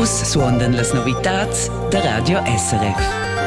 Vus suondan las novitats der Radio SRF.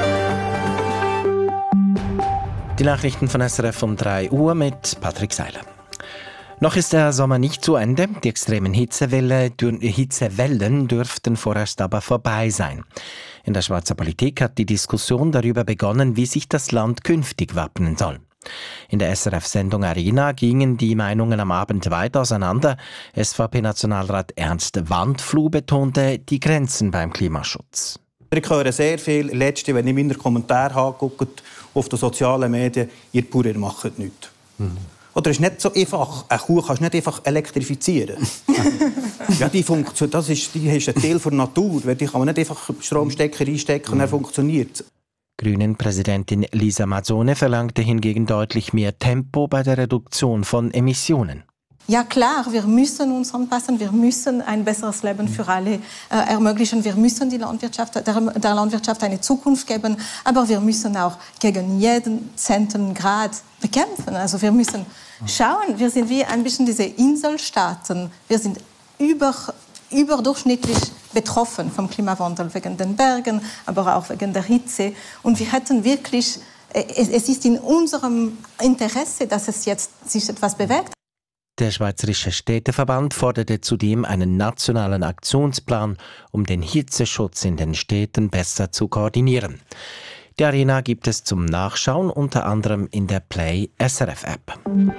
Die Nachrichten von SRF um 3 Uhr mit Patrick Seiler. Noch ist der Sommer nicht zu Ende. Die extremen Hitzewellen dürften vorerst aber vorbei sein. In der Schweizer Politik hat die Diskussion darüber begonnen, wie sich das Land künftig wappnen soll. In der SRF-Sendung Arena gingen die Meinungen am Abend weit auseinander. SVP-Nationalrat Ernst Wandfluh betonte die Grenzen beim Klimaschutz. Ich höre sehr viel, wenn ich meine Kommentare angucke, auf den sozialen Medien, ihr Bauern macht nichts. Oder es ist nicht so einfach, eine Kuh kannst du nicht einfach elektrifizieren. Ja, die ist ein Teil der Natur, die kann man nicht einfach Stromstecker einstecken und dann funktioniert es. Grünen-Präsidentin Lisa Mazzone verlangte hingegen deutlich mehr Tempo bei der Reduktion von Emissionen. Ja klar, wir müssen uns anpassen, wir müssen ein besseres Leben für alle ermöglichen, wir müssen der Landwirtschaft eine Zukunft geben, aber wir müssen auch gegen jeden Zentengrad bekämpfen. Also wir müssen schauen, wir sind wie ein bisschen diese Inselstaaten, wir sind überdurchschnittlich betroffen vom Klimawandel, wegen den Bergen, aber auch wegen der Hitze. Und wir hätten wirklich, es ist in unserem Interesse, dass es jetzt sich etwas bewegt. Der Schweizerische Städteverband forderte zudem einen nationalen Aktionsplan, um den Hitzeschutz in den Städten besser zu koordinieren. Die Arena gibt es zum Nachschauen, unter anderem in der Play SRF App.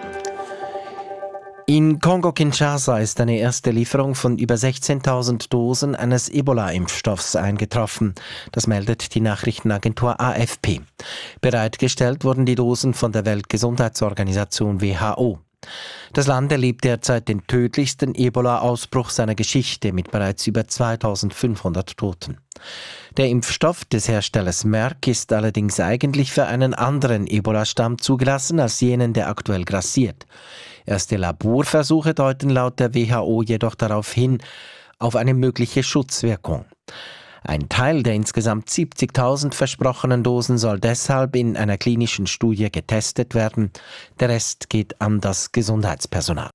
In Kongo-Kinshasa ist eine erste Lieferung von über 16.000 Dosen eines Ebola-Impfstoffs eingetroffen. Das meldet die Nachrichtenagentur AFP. Bereitgestellt wurden die Dosen von der Weltgesundheitsorganisation WHO. Das Land erlebt derzeit den tödlichsten Ebola-Ausbruch seiner Geschichte mit bereits über 2.500 Toten. Der Impfstoff des Herstellers Merck ist allerdings eigentlich für einen anderen Ebola-Stamm zugelassen als jenen, der aktuell grassiert. Erste Laborversuche deuten laut der WHO jedoch darauf hin, auf eine mögliche Schutzwirkung. Ein Teil der insgesamt 70.000 versprochenen Dosen soll deshalb in einer klinischen Studie getestet werden. Der Rest geht an das Gesundheitspersonal.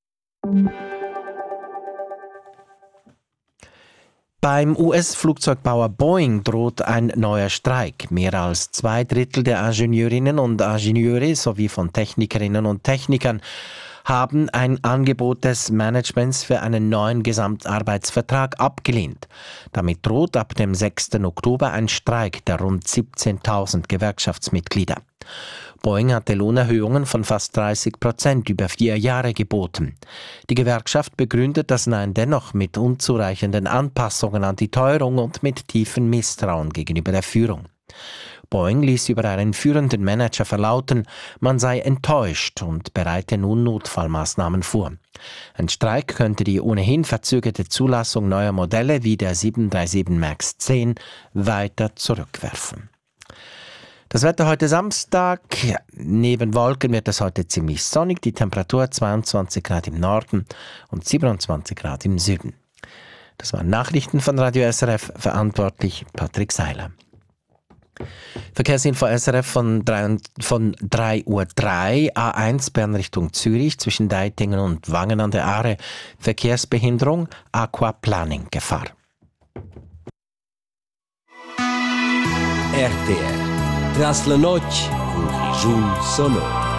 Beim US-Flugzeugbauer Boeing droht ein neuer Streik. Mehr als 2/3 der Ingenieurinnen und Ingenieure sowie von Technikerinnen und Technikern haben ein Angebot des Managements für einen neuen Gesamtarbeitsvertrag abgelehnt. Damit droht ab dem 6. Oktober ein Streik der rund 17.000 Gewerkschaftsmitglieder. Boeing hatte Lohnerhöhungen von fast 30% über 4 Jahre geboten. Die Gewerkschaft begründet das Nein dennoch mit unzureichenden Anpassungen an die Teuerung und mit tiefem Misstrauen gegenüber der Führung. Boeing ließ über einen führenden Manager verlauten, man sei enttäuscht und bereite nun Notfallmaßnahmen vor. Ein Streik könnte die ohnehin verzögerte Zulassung neuer Modelle wie der 737 MAX 10 weiter zurückwerfen. Das Wetter heute Samstag, neben Wolken wird es heute ziemlich sonnig, die Temperatur 22 Grad im Norden und 27 Grad im Süden. Das waren Nachrichten von Radio SRF, verantwortlich Patrick Seiler. Verkehrsinfo SRF von 3:03 Uhr. A1 Bern Richtung Zürich zwischen Deitingen und Wangen an der Aare. Verkehrsbehinderung, Aquaplaning Gefahr. RTR. Tras la noche, un Gijón sonoro.